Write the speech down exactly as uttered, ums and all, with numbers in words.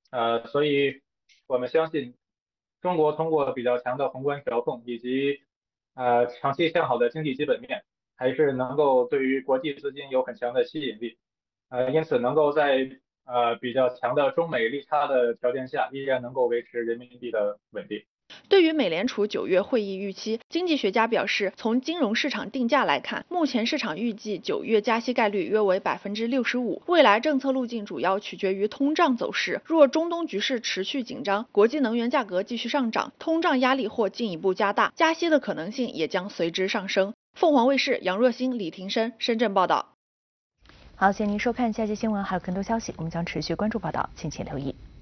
呃，所以我们相信中国通过比较强的宏观调控以及呃长期向好的经济基本面，还是能够对于国际资金有很强的吸引力。呃，因此能够在呃比较强的中美利差的条件下，依然能够维持人民币的稳定。 对于美联储九月会议预期，经济学家表示，从金融市场定价来看，目前市场预计九月加息概率约为百分之六十五。未来政策路径主要取决于通胀走势。若中东局势持续紧张，国际能源价格继续上涨，通胀压力或进一步加大，加息的可能性也将随之上升。凤凰卫视杨若欣、李廷生深圳报道。 好，谢谢您收看下期新闻，还有更多消息，我们将持续关注报道，敬请留意。